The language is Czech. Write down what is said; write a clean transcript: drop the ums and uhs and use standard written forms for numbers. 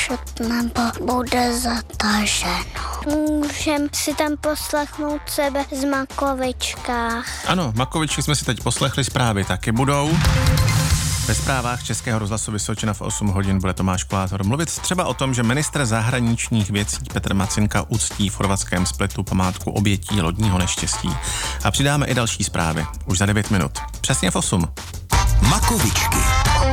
pršet nebo bude zataženo. Můžem si tam poslechnout sebe z Makovičkách. Ano, Makovičky jsme si teď poslechli, zprávy taky budou. Ve zprávách Českého rozhlasu Vysočina v 8 hodin bude Tomáš Kolátor mluvit třeba o tom, že ministr zahraničních věcí Petr Macinka uctí v chorvatském Splitu památku obětí lodního neštěstí. A přidáme i další zprávy. Už za 9 minut. Přesně v 8. Makovičky.